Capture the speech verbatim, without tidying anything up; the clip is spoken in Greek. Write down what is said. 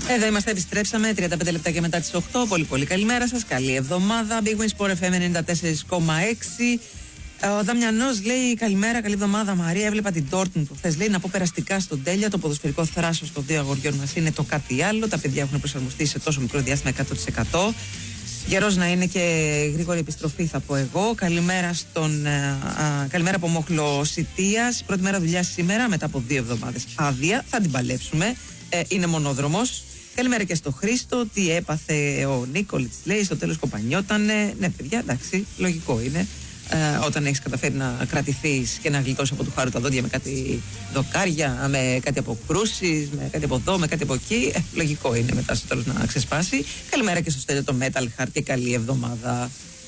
Εδώ είμαστε, επιστρέψαμε τριάντα πέντε λεπτά και μετά τις οκτώ. Πολύ πολύ καλημέρα σας, καλή εβδομάδα. Big Win Sport εφ εμ ενενήντα τέσσερα κόμμα έξι. Ο Δαμιανός λέει καλημέρα, καλή εβδομάδα Μαρία. Έβλεπα την Dortmund προχθές, λέει, να πω περαστικά στον Τέλεια. Το ποδοσφαιρικό θράσος των δύο αγοριών μας είναι το κάτι άλλο. Τα παιδιά έχουν προσαρμοστεί σε τόσο μικρό διάστημα, εκατό τοις εκατό. Γερός να είναι και γρήγορη επιστροφή, θα πω εγώ. Καλημέρα, στον, α, καλημέρα από Μόχλο Σιτίας. Πρώτη μέρα δουλειά σήμερα, μετά από δύο εβδομάδες άδεια. Θα την παλέψουμε. Ε, είναι μονόδρομος. Καλημέρα και στο Χρήστο. Τι έπαθε ο Νίκολιτς, λέει, στο τέλος κοπανιότανε. Ναι, παιδιά, εντάξει, λογικό είναι. Ε, όταν έχεις καταφέρει να κρατηθείς και να γλιτώσεις από του χάρου τα δόντια με κάτι δοκάρια, με κάτι αποκρούσεις, με κάτι από εδώ, με κάτι από εκεί, ε, λογικό είναι μετά στο τέλος να ξεσπάσει. Καλημέρα και στο Στέλιο το Metal Heart και καλή εβδομάδα.